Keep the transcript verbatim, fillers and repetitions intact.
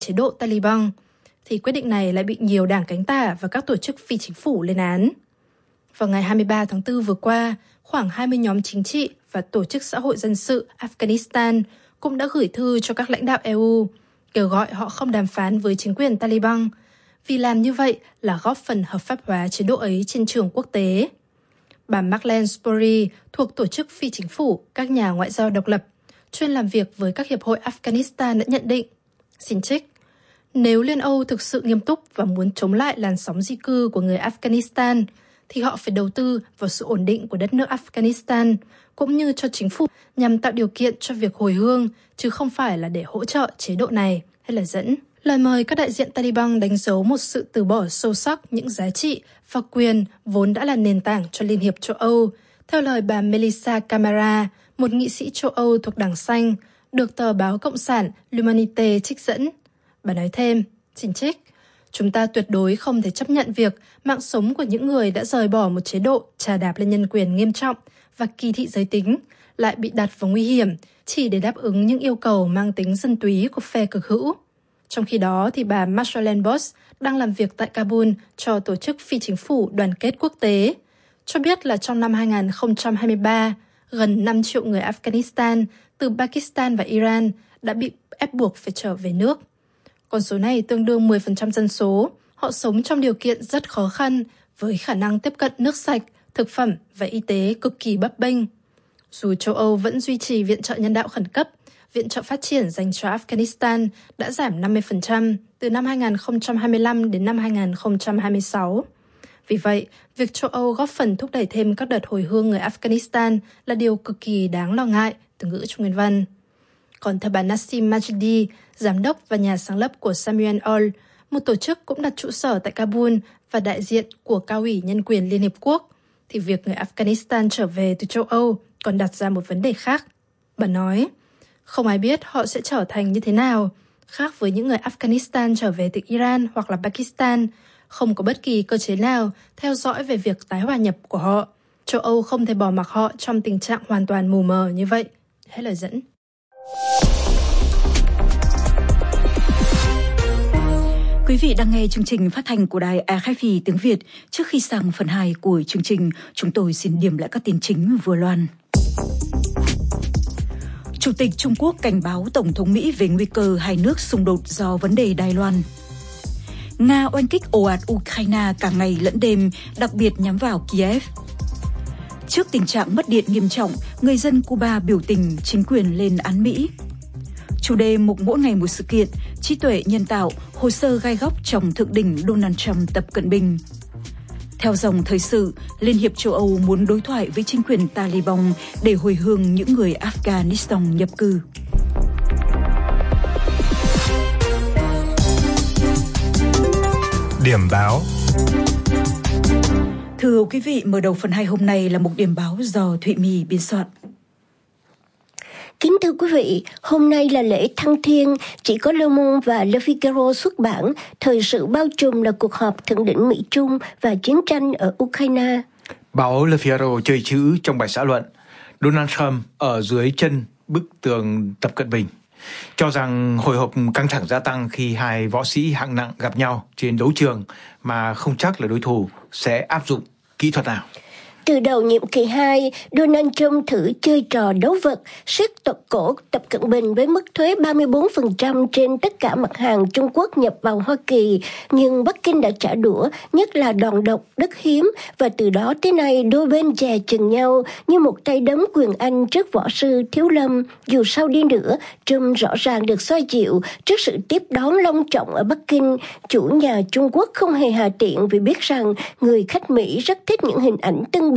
chế độ Taliban, thì quyết định này lại bị nhiều đảng cánh tả và các tổ chức phi chính phủ lên án. Vào ngày hai mươi ba tháng tư vừa qua, khoảng hai mươi nhóm chính trị và tổ chức xã hội dân sự Afghanistan cũng đã gửi thư cho các lãnh đạo e u, kêu gọi họ không đàm phán với chính quyền Taliban, vì làm như vậy là góp phần hợp pháp hóa chế độ ấy trên trường quốc tế. Bà Marlene Spory thuộc tổ chức phi chính phủ các nhà ngoại giao độc lập, chuyên làm việc với các hiệp hội Afghanistan đã nhận định, xin trích, nếu Liên Âu thực sự nghiêm túc và muốn chống lại làn sóng di cư của người Afghanistan, thì họ phải đầu tư vào sự ổn định của đất nước Afghanistan, cũng như cho chính phủ nhằm tạo điều kiện cho việc hồi hương, chứ không phải là để hỗ trợ chế độ này hay là dẫn. Lời mời các đại diện Taliban đánh dấu một sự từ bỏ sâu sắc những giá trị và quyền vốn đã là nền tảng cho Liên hiệp châu Âu, theo lời bà Melissa Camara, một nghị sĩ châu Âu thuộc Đảng Xanh, được tờ báo Cộng sản L'Humanité trích dẫn. Bà nói thêm, xin trích, chúng ta tuyệt đối không thể chấp nhận việc mạng sống của những người đã rời bỏ một chế độ chà đạp lên nhân quyền nghiêm trọng và kỳ thị giới tính lại bị đặt vào nguy hiểm chỉ để đáp ứng những yêu cầu mang tính dân túy của phe cực hữu. Trong khi đó, thì bà Marjolaine Bosch đang làm việc tại Kabul cho tổ chức phi chính phủ đoàn kết quốc tế, cho biết là trong năm hai không hai ba, gần năm triệu người Afghanistan từ Pakistan và Iran đã bị ép buộc phải trở về nước. Con số này tương đương mười phần trăm dân số. Họ sống trong điều kiện rất khó khăn với khả năng tiếp cận nước sạch, thực phẩm và y tế cực kỳ bấp bênh. Dù châu Âu vẫn duy trì viện trợ nhân đạo khẩn cấp, viện trợ phát triển dành cho Afghanistan đã giảm năm mươi phần trăm từ năm hai không hai lăm đến năm hai không hai sáu. Vì vậy, việc châu Âu góp phần thúc đẩy thêm các đợt hồi hương người Afghanistan là điều cực kỳ đáng lo ngại, từ ngữ trong nguyên văn. Còn theo bà Nassim Majidi, giám đốc và nhà sáng lập của Samuel All, một tổ chức cũng đặt trụ sở tại Kabul và đại diện của Cao ủy Nhân quyền Liên Hiệp Quốc, thì việc người Afghanistan trở về từ châu Âu còn đặt ra một vấn đề khác. Bà nói, không ai biết họ sẽ trở thành như thế nào. Khác với những người Afghanistan trở về từ Iran hoặc là Pakistan, không có bất kỳ cơ chế nào theo dõi về việc tái hòa nhập của họ. Châu Âu không thể bỏ mặc họ trong tình trạng hoàn toàn mù mờ như vậy. Hết lời dẫn. Quý vị đang nghe chương trình phát thanh của đài a ép pê tiếng Việt. Trước khi sang phần hai của chương trình, chúng tôi xin điểm lại các tin chính vừa loan. Chủ tịch Trung Quốc cảnh báo Tổng thống Mỹ về nguy cơ hai nước xung đột do vấn đề Đài Loan. Nga oanh kích ồ ạt Ukraine cả ngày lẫn đêm, đặc biệt nhắm vào Kiev. Trước tình trạng mất điện nghiêm trọng, người dân Cuba biểu tình chính quyền lên án Mỹ. Chủ đề mục mỗi ngày một sự kiện, trí tuệ nhân tạo, hồ sơ gai góc trong thượng đỉnh Donald Trump Tập Cận Bình. Theo dòng thời sự, Liên hiệp châu Âu muốn đối thoại với chính quyền Taliban để hồi hương những người Afghanistan nhập cư. Điểm báo. Thưa quý vị, mở đầu phần hai hôm nay là một điểm báo do Thụy My biên soạn. Kính thưa quý vị, hôm nay là lễ thăng thiên, chỉ có Le Monde và Le Figaro xuất bản, thời sự bao trùm là cuộc họp thượng đỉnh Mỹ-Trung và chiến tranh ở Ukraine. Báo Le Figaro chơi chữ trong bài xã luận, Donald Trump ở dưới chân bức tường Tập Cận Bình, cho rằng hồi hộp căng thẳng gia tăng khi hai võ sĩ hạng nặng gặp nhau trên đấu trường mà không chắc là đối thủ sẽ áp dụng kỹ thuật nào. Từ đầu nhiệm kỳ hai, Donald Trump thử chơi trò đấu vật, siết tập cổ Tập Cận Bình với mức thuế ba mươi bốn phần trăm trên tất cả mặt hàng Trung Quốc nhập vào Hoa Kỳ. Nhưng Bắc Kinh đã trả đũa, nhất là đòn độc đất hiếm, và từ đó tới nay đôi bên dè chừng nhau như một tay đấm quyền Anh trước võ sư Thiếu Lâm. Dù sao đi nữa, Trump rõ ràng được xoa dịu trước sự tiếp đón long trọng ở Bắc Kinh. Chủ nhà Trung Quốc không hề hà tiện vì biết rằng người khách Mỹ rất thích những hình ảnh tưng bừng